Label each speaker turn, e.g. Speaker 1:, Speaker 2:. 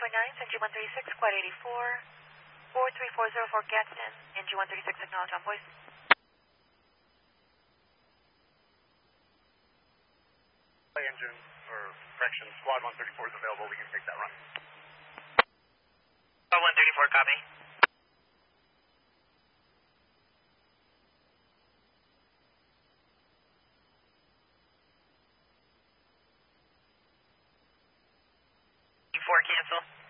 Speaker 1: 9, NG 136, Quad 84, 43404 Gadsden, NG 136, acknowledge on voice.
Speaker 2: Engine, or correction, Squad 134 is available. We can take that run.
Speaker 3: Squad 134, copy. Cancel.